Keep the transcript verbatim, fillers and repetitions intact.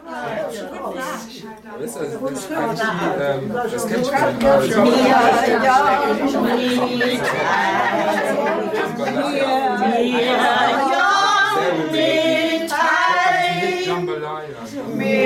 Das, das, das, kann ich, ähm, das kennt schon. Ja, ja, ja.